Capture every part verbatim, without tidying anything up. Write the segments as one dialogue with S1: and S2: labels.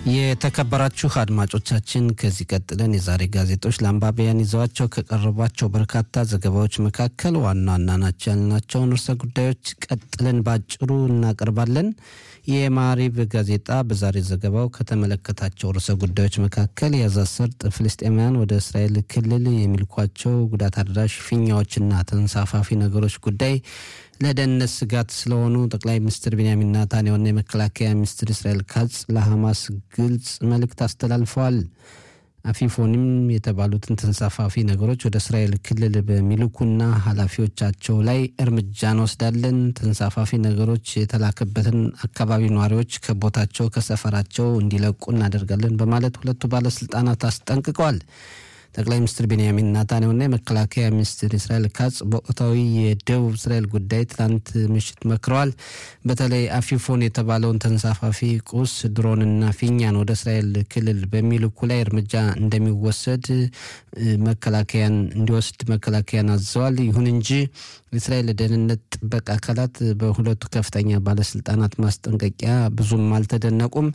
S1: የተከበራችሁ አድማጮቻችን ከዚህ ቀጥለን የዛሬ ጋዜጦች ለአንባቢያን ይዘዋቸው ከቀረቧቸው በርካታ ዘገባዎች መካከል ዋና ዋና ናቸው ያልናቸውን ርዕሰ ጉዳዮች ቀጥለን ባጭሩ እናቀርባለን። የማሪብ ጋዜጣ በዛሬ ዘገባው ከተመለከታቸው ርዕሰ ጉዳዮች መካከል የጋዛ ሰርጥ ፍልስጤማውያን ወደ እስራኤል ክልል የሚልኳቸው ጉዳት አድራሽ ፊኛዎችና ተንሳፋፊ ነገሮች ጉዳይ ለደህንነት ስጋት ስለሆኑ ጠቅላይ ሚኒስትር ቤንያሚን ኔታንያሁና የመከላከያ ሚኒስትር እስራኤል ካትዝ ለሐማስ ግልጽ መልእክት አስተላልፈዋል። አፊፎንም የተባሉትን ተንሳፋፊ ነገሮች ወደ እስራኤል ክልል በሚልኩና ኃላፊዎቻቸው ላይ እርምጃ እንወስዳለን፣ ተንሳፋፊ ነገሮች የተላከበትን አካባቢ ነዋሪዎች ከቦታቸው ከሰፈራቸው እንዲለቁ እናደርጋለን በማለት ሁለቱ ባለስልጣናት አስጠንቅቀዋል። ጠቅላይ ሚኒስትር ቤንያሚን ኔታንያሁና የመከላከያ ሚኒስትር እስራኤል ካትዝ በወቅታዊ የደቡብ እስራኤል ጉዳይ ትናንት ምሽት መክረዋል። በተለይ አፊፎን የተባለውን ተንሳፋፊ ቁስ ድሮንና ፊኛን ወደ እስራኤል ክልል በሚልኩ ላይ እርምጃ እንደሚወሰድ መከላከያን እንዲወስድ መከላከያን አዘዋል። ይሁን እንጂ የእስራኤል ደህንነት ጥበቃ አካላት በሁለቱ ከፍተኛ ባለስልጣናት ማስጠንቀቂያ ብዙም አልተደነቁም።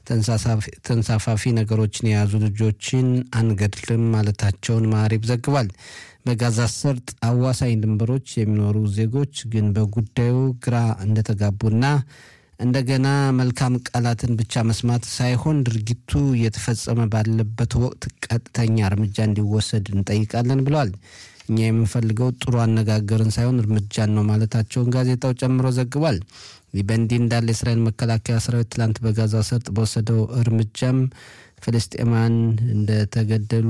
S1: ተንሳፋፊ ነገሮችን የያዙ ልጆችን አንገድልም ማለታቸውን ማሪብ ዘግቧል። በጋዛ ሰርጥ አዋሳኝ ድንበሮች የሚኖሩ ዜጎች ግን በጉዳዩ ግራ እንደተጋቡና እንደገና መልካም ቃላትን ብቻ መስማት ሳይሆን ድርጊቱ እየተፈጸመ ባለበት ወቅት ቀጥተኛ እርምጃ እንዲወሰድ እንጠይቃለን ብለዋል። እኛ የምንፈልገው ጥሩ አነጋገርን ሳይሆን እርምጃን ነው ማለታቸውን ጋዜጣው ጨምሮ ዘግቧል። ይህ በእንዲህ እንዳለ የእስራኤል መከላከያ ሰራዊት ትላንት በጋዛ ሰርጥ በወሰደው እርምጃም ፍልስጤማውያን እንደተገደሉ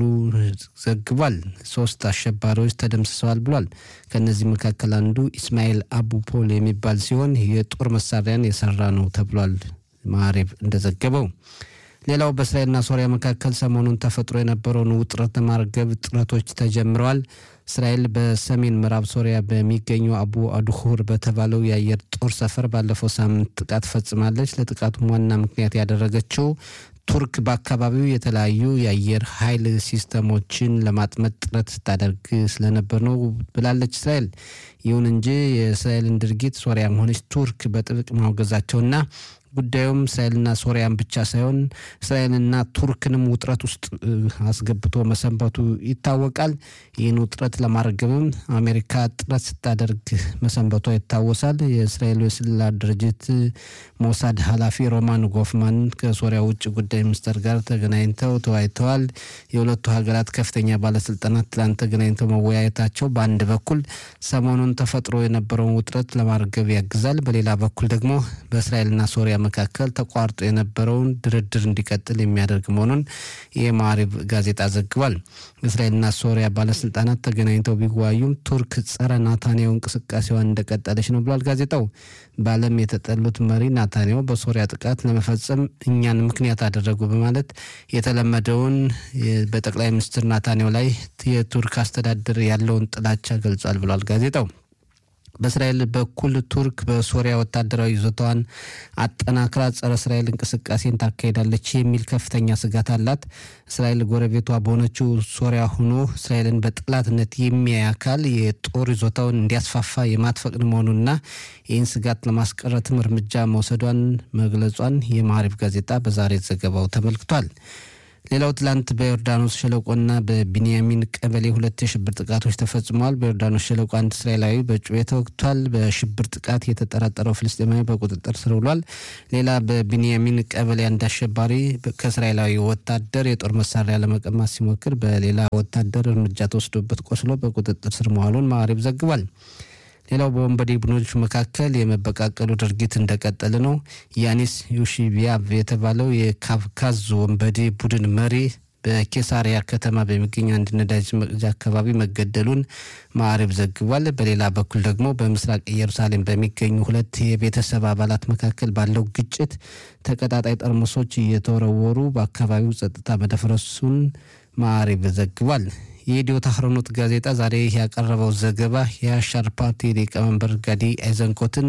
S1: ዘግቧል። ሶስት አሸባሪዎች ተደምስሰዋል ብሏል። ከነዚህ መካከል አንዱ ኢስማኤል አቡፖል የሚባል ሲሆን የጦር መሳሪያን የሰራ ነው ተብሏል። ማሪብ እንደዘገበው ሌላው በእስራኤልና ሶሪያ መካከል ሰሞኑን ተፈጥሮ የነበረውን ውጥረት ለማርገብ ጥረቶች ተጀምረዋል። እስራኤል በሰሜን ምዕራብ ሶሪያ በሚገኘው አቡ አድኹር በተባለው የአየር ጦር ሰፈር ባለፈው ሳምንት ጥቃት ፈጽማለች። ለጥቃቱም ዋና ምክንያት ያደረገችው ቱርክ በአካባቢው የተለያዩ የአየር ኃይል ሲስተሞችን ለማጥመድ ጥረት ስታደርግ ስለነበር ነው ብላለች እስራኤል። ይሁን እንጂ የእስራኤልን ድርጊት ሶሪያም ሆነች ቱርክ በጥብቅ ማውገዛቸውና ጉዳዩም እስራኤልና ሶሪያን ብቻ ሳይሆን እስራኤልና ቱርክንም ውጥረት ውስጥ አስገብቶ መሰንበቱ ይታወቃል። ይህን ውጥረት ለማርገብም አሜሪካ ጥረት ስታደርግ መሰንበቷ ይታወሳል። የእስራኤል የስለላ ድርጅት ሞሳድ ኃላፊ ሮማን ጎፍማን ከሶሪያ ውጭ ጉዳይ ሚኒስትር ጋር ተገናኝተው ተወያይተዋል። የሁለቱ ሀገራት ከፍተኛ ባለስልጣናት ትላንት ተገናኝተው መወያየታቸው በአንድ በኩል ሰሞኑን ተፈጥሮ የነበረውን ውጥረት ለማርገብ ያግዛል፣ በሌላ በኩል ደግሞ በእስራኤልና ሶሪያ መካከል ተቋርጦ የነበረውን ድርድር እንዲቀጥል የሚያደርግ መሆኑን የማሪብ ጋዜጣ ዘግቧል። እስራኤልና ሶሪያ ባለስልጣናት ተገናኝተው ቢወያዩም ቱርክ ጸረ ኔታንያሁ እንቅስቃሴዋን እንደቀጠለች ነው ብሏል ጋዜጣው። በዓለም የተጠሉት መሪ ኔታንያሁ በሶሪያ ጥቃት ለመፈጸም እኛን ምክንያት አደረጉ በማለት የተለመደውን በጠቅላይ ሚኒስትር ኔታንያሁ ላይ የቱርክ አስተዳደር ያለውን ጥላቻ ገልጿል ብሏል ጋዜጣው። በእስራኤል በኩል ቱርክ በሶሪያ ወታደራዊ ይዞታዋን አጠናክራ ጸረ እስራኤል እንቅስቃሴን ታካሂዳለች የሚል ከፍተኛ ስጋት አላት። እስራኤል ጎረቤቷ በሆነችው ሶሪያ ሆኖ እስራኤልን በጠላትነት የሚያይ አካል የጦር ይዞታውን እንዲያስፋፋ የማትፈቅድ መሆኑና ይህን ስጋት ለማስቀረትም እርምጃ መውሰዷን መግለጿን የማሪብ ጋዜጣ በዛሬ ዘገባው ተመልክቷል። ሌላው ትላንት በዮርዳኖስ ሸለቆና በቢንያሚን ቀበሌ ሁለት የሽብር ጥቃቶች ተፈጽመዋል። በዮርዳኖስ ሸለቆ አንድ እስራኤላዊ በጩቤ ተወግቷል። በሽብር ጥቃት የተጠረጠረው ፍልስጤማዊ በቁጥጥር ስር ውሏል። ሌላ በቢንያሚን ቀበሌ አንድ አሸባሪ ከእስራኤላዊ ወታደር የጦር መሳሪያ ለመቀማት ሲሞክር በሌላ ወታደር እርምጃ ተወስዶበት ቆስሎ በቁጥጥር ስር መዋሉን ማሪብ ዘግቧል። ሌላው በወንበዴ ቡድኖች መካከል የመበቃቀሉ ድርጊት እንደቀጠለ ነው። ያኒስ ዩሺቪያቭ የተባለው የካፍካዝ ወንበዴ ቡድን መሪ በኬሳሪያ ከተማ በሚገኝ አንድ ነዳጅ መቅጃ አካባቢ መገደሉን ማሪብ ዘግቧል። በሌላ በኩል ደግሞ በምስራቅ ኢየሩሳሌም በሚገኙ ሁለት የቤተሰብ አባላት መካከል ባለው ግጭት ተቀጣጣይ ጠርሙሶች እየተወረወሩ በአካባቢው ጸጥታ መደፍረሱን ማሪብ ዘግቧል። የኢትዮ ታህሮኖት ጋዜጣ ዛሬ ያቀረበው ዘገባ የአሻር ፓርቲ ሊቀመንበር ጋዲ አይዘንኮትን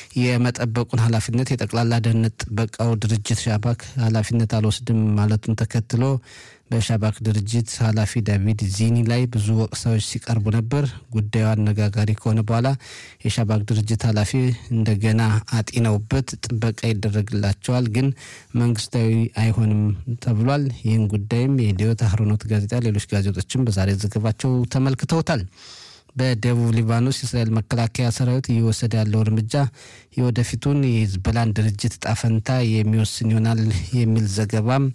S1: የመጠበቁን ኃላፊነት የጠቅላላ ደህንነት ጥበቃው ድርጅት ሻባክ ኃላፊነት አልወስድም ማለቱን ተከትሎ በሻባክ ድርጅት ኃላፊ ዳቪድ ዚኒ ላይ ብዙ ወቀሳዎች ሲቀርቡ ነበር። ጉዳዩ አነጋጋሪ ከሆነ በኋላ የሻባክ ድርጅት ኃላፊ እንደገና አጢነውበት ጥበቃ ይደረግላቸዋል፣ ግን መንግስታዊ አይሆንም ተብሏል። ይህን ጉዳይም የኢዲዮት አህሮኖት ጋዜጣ ሌሎች ጋዜጦችም በዛሬ ዘገባቸው ተመልክተውታል። በደቡብ ሊባኖስ የእስራኤል መከላከያ ሰራዊት እየወሰደ ያለው እርምጃ የወደፊቱን የሂዝቦላን ድርጅት ጣፈንታ የሚወስን ይሆናል የሚል ዘገባም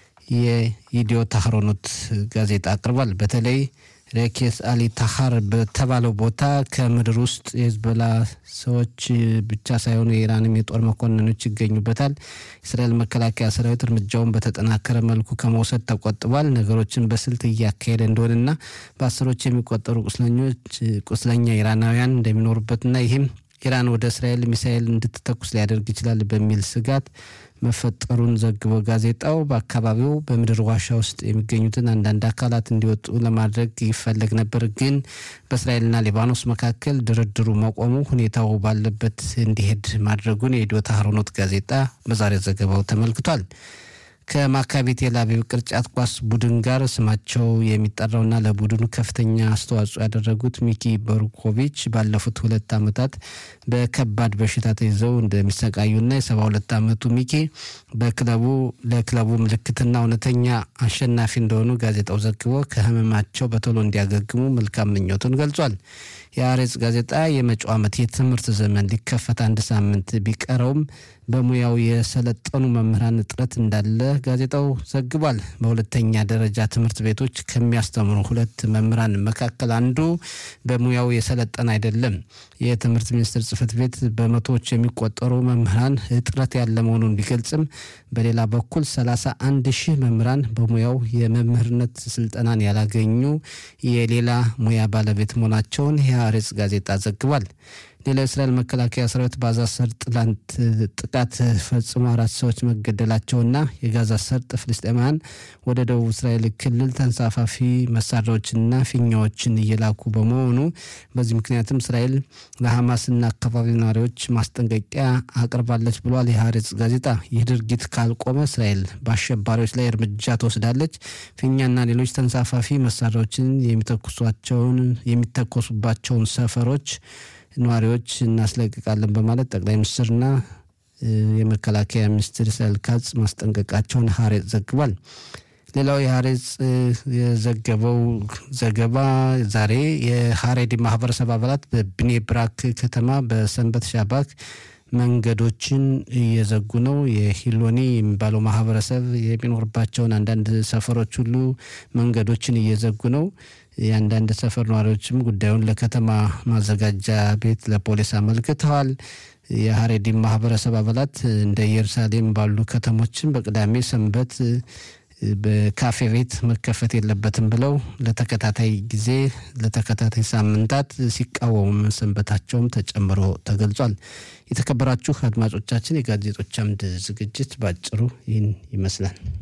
S1: የኢዲዮት አህሮኖት ጋዜጣ አቅርቧል። በተለይ ሬኬስ አሊ ታሃር በተባለው ቦታ ከምድር ውስጥ የሂዝቦላ ሰዎች ብቻ ሳይሆኑ የኢራንም የጦር መኮንኖች ይገኙበታል። እስራኤል መከላከያ ሰራዊት እርምጃውን በተጠናከረ መልኩ ከመውሰድ ተቆጥቧል። ነገሮችን በስልት እያካሄደ እንደሆነና በአስሮች የሚቆጠሩ ቁስለኞች ቁስለኛ ኢራናውያን እንደሚኖሩበትና ይህም ኢራን ወደ እስራኤል ሚሳኤል እንድትተኩስ ሊያደርግ ይችላል በሚል ስጋት መፈጠሩን ዘግቦ ጋዜጣው በአካባቢው በምድር ዋሻ ውስጥ የሚገኙትን አንዳንድ አካላት እንዲወጡ ለማድረግ ይፈለግ ነበር፣ ግን በእስራኤልና ሊባኖስ መካከል ድርድሩ መቆሙ ሁኔታው ባለበት እንዲሄድ ማድረጉን የኢዲዮት አህሮኖት ጋዜጣ በዛሬ ዘገባው ተመልክቷል። ከማካቢ ቴል አቪቭ ቅርጫት ኳስ ቡድን ጋር ስማቸው የሚጠራውና ለቡድኑ ከፍተኛ አስተዋጽኦ ያደረጉት ሚኪ በሩኮቪች ባለፉት ሁለት ዓመታት በከባድ በሽታ ተይዘው እንደሚሰቃዩና የሰባ ሁለት ዓመቱ ሚኪ በክለቡ ለክለቡ ምልክትና እውነተኛ አሸናፊ እንደሆኑ ጋዜጣው ዘግቦ ከህመማቸው በቶሎ እንዲያገግሙ መልካም ምኞቱን ገልጿል። የአሬጽ ጋዜጣ የመጪው ዓመት የትምህርት ዘመን ሊከፈት አንድ ሳምንት ቢቀረውም በሙያው የሰለጠኑ መምህራን እጥረት እንዳለ ጋዜጣው ዘግቧል። በሁለተኛ ደረጃ ትምህርት ቤቶች ከሚያስተምሩ ሁለት መምህራን መካከል አንዱ በሙያው የሰለጠነ አይደለም። የትምህርት ሚኒስቴር ጽሕፈት ቤት በመቶዎች የሚቆጠሩ መምህራን እጥረት ያለ መሆኑን ቢገልጽም በሌላ በኩል ሰላሳ አንድ ሺህ መምህራን በሙያው የመምህርነት ስልጠናን ያላገኙ የሌላ ሙያ ባለቤት መሆናቸውን የአሬጽ ጋዜጣ ዘግቧል። ሌላ እስራኤል መከላከያ ሰራዊት በጋዛ ሰርጥ ትላንት ጥቃት ፈጽሞ አራት ሰዎች መገደላቸውና የጋዛ ሰርጥ ፍልስጤማውያን ወደ ደቡብ እስራኤል ክልል ተንሳፋፊ መሳሪያዎችንና ፊኛዎችን እየላኩ በመሆኑ በዚህ ምክንያትም እስራኤል ለሐማስና አካባቢ ነዋሪዎች ማስጠንቀቂያ አቅርባለች ብሏል የሐሬጽ ጋዜጣ። ይህ ድርጊት ካልቆመ እስራኤል በአሸባሪዎች ላይ እርምጃ ትወስዳለች፣ ፊኛና ሌሎች ተንሳፋፊ መሳሪያዎችን የሚተኩሷቸውን የሚተኮሱባቸውን ሰፈሮች ነዋሪዎች እናስለቅቃለን በማለት ጠቅላይ ሚኒስትርና የመከላከያ ሚኒስትር እስራኤል ካጽ ማስጠንቀቃቸውን ሐሬጽ ዘግቧል። ሌላው የሐሬጽ የዘገበው ዘገባ ዛሬ የሐሬዲ ማህበረሰብ አባላት በብኔ ብራክ ከተማ በሰንበት ሻባክ መንገዶችን እየዘጉ ነው። የሂሎኒ የሚባለው ማህበረሰብ የሚኖርባቸውን አንዳንድ ሰፈሮች ሁሉ መንገዶችን እየዘጉ ነው። የአንዳንድ ሰፈር ነዋሪዎችም ጉዳዩን ለከተማ ማዘጋጃ ቤት ለፖሊስ አመልክተዋል። የሐሬዲ ማህበረሰብ አባላት እንደ ኢየሩሳሌም ባሉ ከተሞችን በቅዳሜ ሰንበት በካፌ ቤት መከፈት የለበትም ብለው ለተከታታይ ጊዜ ለተከታታይ ሳምንታት ሲቃወሙ ሰንበታቸውም ተጨምሮ ተገልጿል። የተከበራችሁ አድማጮቻችን የጋዜጦች አምድ ዝግጅት ባጭሩ ይህን ይመስላል።